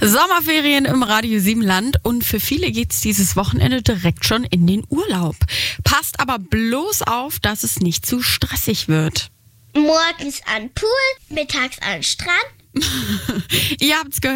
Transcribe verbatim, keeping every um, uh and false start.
Sommerferien im Radio Siebenland und für viele geht's dieses Wochenende direkt schon in den Urlaub. Passt aber bloß auf, dass es nicht zu stressig wird. Morgens an den Pool, mittags an den Strand. Ihr habt's gehört.